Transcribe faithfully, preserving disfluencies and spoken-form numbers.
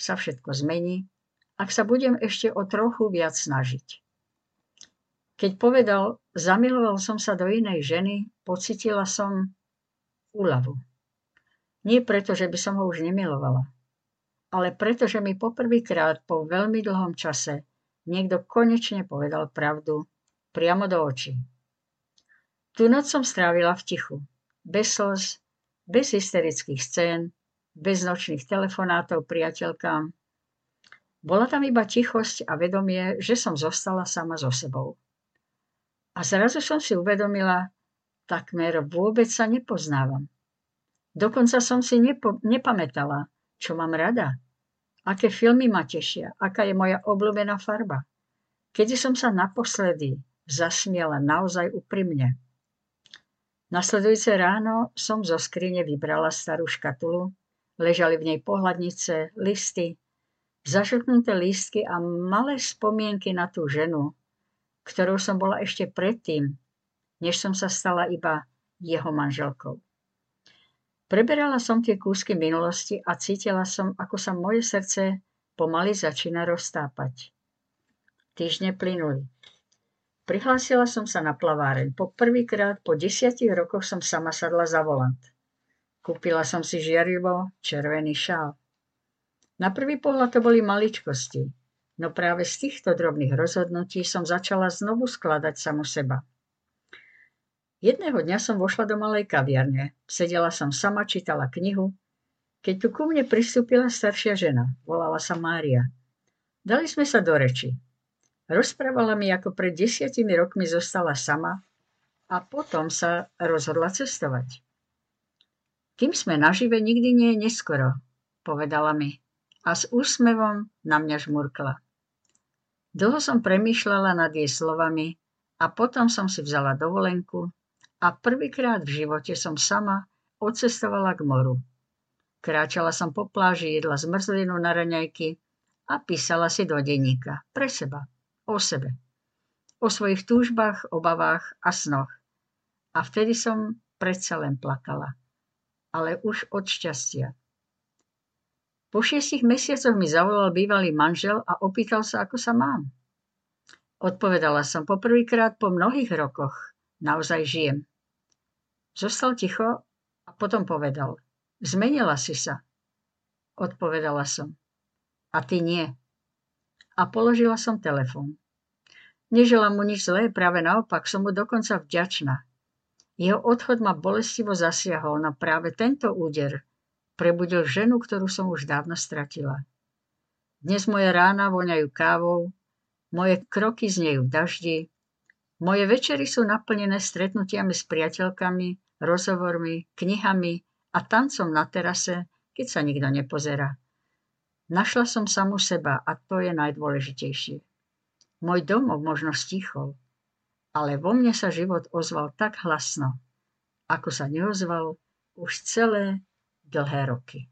sa všetko zmení, ak sa budem ešte o trochu viac snažiť. Keď povedal, zamiloval som sa do inej ženy, pocítila som úľavu. Nie preto, že by som ho už nemilovala, ale preto, že mi poprvýkrát po veľmi dlhom čase niekto konečne povedal pravdu priamo do očí. Tú noc som strávila v tichu, bez slz, bez hysterických scén, bez nočných telefonátov priateľkám. Bola tam iba tichosť a vedomie, že som zostala sama so sebou. A zrazu som si uvedomila, takmer vôbec sa nepoznávam. Dokonca som si nepo- nepamätala, čo mám rada, aké filmy ma tešia, aká je moja obľúbená farba. Kedy som sa naposledy zasmiala naozaj úprimne. Nasledujúce ráno som zo skrine vybrala starú škatulu, ležali v nej pohľadnice, listy, zažltnuté lístky a malé spomienky na tú ženu, ktorou som bola ešte predtým, než som sa stala iba jeho manželkou. Preberala som tie kúsky minulosti a cítila som, ako sa moje srdce pomaly začína roztápať. Týždne plynuli. Prihlásila som sa na plaváreň. Po prvýkrát po desiatich rokoch som sama sadla za volant. Kúpila som si žiarivo červený šál. Na prvý pohľad to boli maličkosti, no práve z týchto drobných rozhodnutí som začala znovu skladať samu seba. Jedného dňa som vošla do malej kaviarne. Sedela som sama, čítala knihu, keď tu ku mne pristúpila staršia žena. Volala sa Mária. Dali sme sa do reči. Rozprávala mi, ako pred desiatimi rokmi zostala sama a potom sa rozhodla cestovať. Kým sme nažive, nikdy nie je neskoro, povedala mi a s úsmevom na mňa žmurkla. Dlho som premýšľala nad jej slovami a potom som si vzala dovolenku a prvýkrát v živote som sama odcestovala k moru. Kráčala som po pláži, jedla zmrzlinu na raňajky a písala si do denníka pre seba. O sebe, o svojich túžbách, obavách a snoch. A vtedy som predsa len plakala, ale už od šťastia. Po šiestich mesiacoch mi zavolal bývalý manžel a opýtal sa, ako sa mám. Odpovedala som, poprvýkrát po mnohých rokoch naozaj žijem. Zostal ticho a potom povedal, zmenila si sa. Odpovedala som, a ty nie. A položila som telefón. Neželám mu nič zlé, práve naopak, som mu dokonca vďačná. Jeho odchod ma bolestivo zasiahol, no práve tento úder prebudil ženu, ktorú som už dávno stratila. Dnes moje rána voňajú kávou, moje kroky znejú v daždi, moje večery sú naplnené stretnutiami s priateľkami, rozhovormi, knihami a tancom na terase, keď sa nikto nepozerá. Našla som samu seba a to je najdôležitejšie. Môj domov možno stíchol, ale vo mne sa život ozval tak hlasno, ako sa neozval už celé dlhé roky.